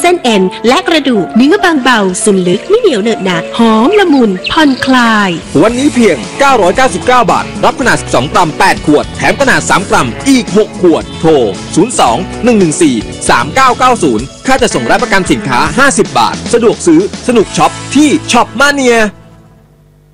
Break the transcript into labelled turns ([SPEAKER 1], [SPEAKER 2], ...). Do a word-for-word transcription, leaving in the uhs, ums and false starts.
[SPEAKER 1] ส้นเอ็นและกระดูกเนื้อบางเบาซึมลึกไม่เหนียวเหนอะหนะหอมละมุนผ่อนคลาย
[SPEAKER 2] วันนี้เพียงเก้าร้อยเก้าสิบเก้าบาทรับขนาดสิบสองกรัมแปดขวดแถมขนาดสามกรัมอีกหกขวดโทรศูนย์ สอง หนึ่ง หนึ่ง สี่ สาม เก้า เก้า ศูนย์ค่าจัดส่งและประกันสินค้าห้าสิบบาทสะดวกซื้อสนุกช็อปที่ช็อปมาเนีย